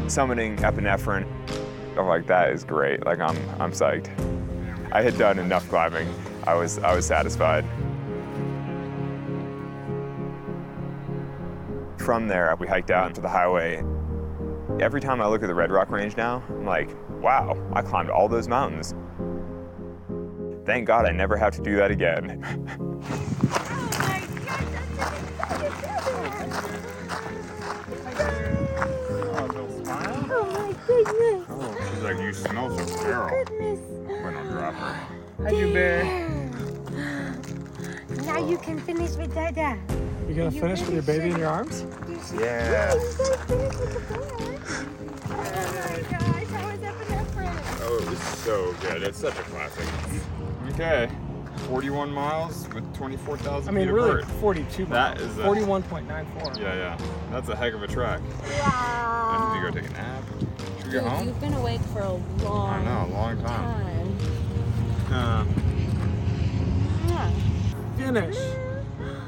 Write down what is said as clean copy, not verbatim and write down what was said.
summiting epinephrine, stuff like that is great. Like I'm psyched. I had done enough climbing. I was satisfied. From there, we hiked out into the highway. Every time I look at the Red Rock Range now, I'm like, wow, I climbed all those mountains. Thank God I never have to do that again. Oh, she's like, you smell so feral. We're gonna drop her. Hi, you bear. Now you can finish with Dada. You gonna finish with your baby in your arms? Yeah. Oh, it was so good. It's such a classic. Okay, 41 miles with 24,000 I mean, feet really, of vert. 42 That miles. is a- 41.94. Yeah. That's a heck of a track. I need to go take a nap. Should we go home? You've been awake for a long I know, a long time. time. Finish.